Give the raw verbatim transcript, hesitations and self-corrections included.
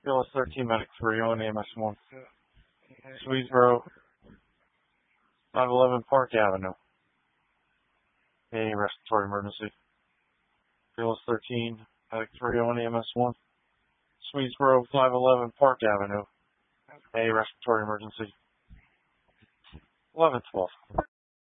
Phyllis thirteen, Medic three oh one, A M S one. Swedesboro, five eleven Park Avenue. A respiratory emergency. Phyllis thirteen, Medic three oh one, A M S one. Swedesboro, five eleven Park Avenue. A respiratory emergency. eleven twelve.